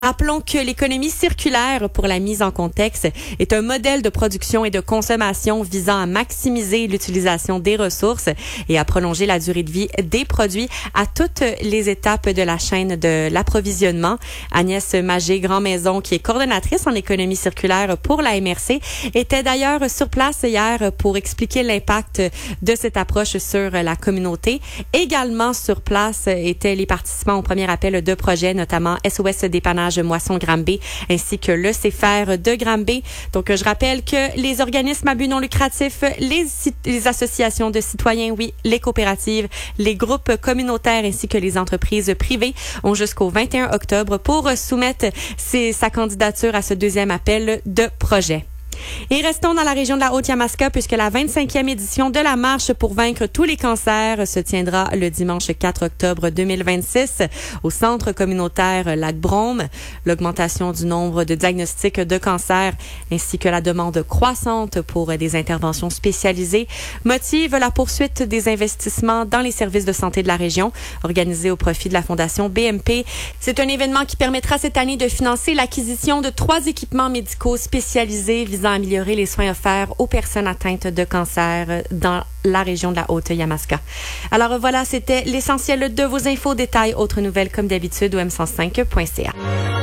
Rappelons que l'économie circulaire, pour la mise en contexte, est un modèle de production et de consommation visant à maximiser l'utilisation des ressources et à prolonger la durée de vie des produits à toutes les étapes de la chaîne de l'approvisionnement. Agnès Magé-Grandmaison, qui est coordonnatrice en économie circulaire pour la MRC, était d'ailleurs sur place hier pour expliquer l'impact de cette approche sur la communauté. Également sur place étaient les participants au premier appel de projet, notamment SOS Dépannage Moisson Granby ainsi que le CFR de Granby. Donc, je rappelle que les organismes à but non lucratif, les associations de citoyens, oui, les coopératives, les groupes communautaires ainsi que les entreprises privées ont jusqu'au 21 octobre pour soumettre sa candidature à ce deuxième appel de projet. Et restons dans la région de la Haute-Yamaska puisque la 25e édition de la marche pour vaincre tous les cancers se tiendra le dimanche 4 octobre 2026 au centre communautaire Lac-Brome. L'augmentation du nombre de diagnostics de cancer ainsi que la demande croissante pour des interventions spécialisées motive la poursuite des investissements dans les services de santé de la région organisés au profit de la Fondation BMP. C'est un événement qui permettra cette année de financer l'acquisition de 3 équipements médicaux spécialisés visant à améliorer les soins offerts aux personnes atteintes de cancer dans la région de la Haute-Yamaska. Alors voilà, c'était l'essentiel de vos infos. Détails, autres nouvelles comme d'habitude au m105.ca.